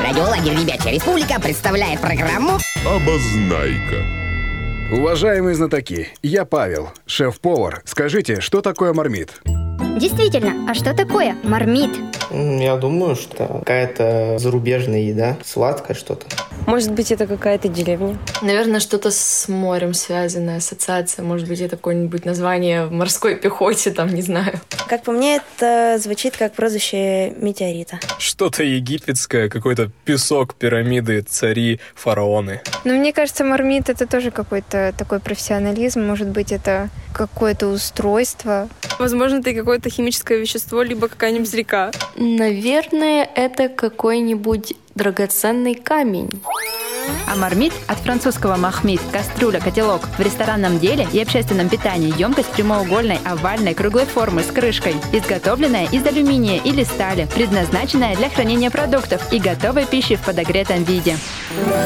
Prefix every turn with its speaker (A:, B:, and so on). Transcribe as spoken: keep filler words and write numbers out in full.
A: Радиолагерь «Ребячья республика» представляет программу
B: «Обознайка».
C: Уважаемые знатоки, я Павел, шеф-повар. Скажите, что такое мармит?
D: Действительно, а что такое мармит?
E: Я думаю, что какая-то зарубежная еда, сладкое что-то.
F: Может быть, это какая-то деревня.
G: Наверное, что-то с морем связанное, ассоциация. Может быть, это какое-нибудь название в морской пехоте, там, не знаю.
F: Как по мне, это звучит как прозвище метеорита.
H: Что-то египетское, какой-то песок, пирамиды, цари, фараоны.
I: Но мне кажется, мармит — это тоже какой-то такой профессионализм. Может быть, это какое-то устройство.
J: Возможно, это какое-то химическое вещество, либо какая-нибудь река.
G: Наверное, это какой-нибудь драгоценный камень.
K: А мармит от французского махмит – кастрюля, котелок. В ресторанном деле и общественном питании емкость прямоугольной, овальной, круглой формы с крышкой, изготовленная из алюминия или стали, предназначенная для хранения продуктов и готовой пищи в подогретом виде.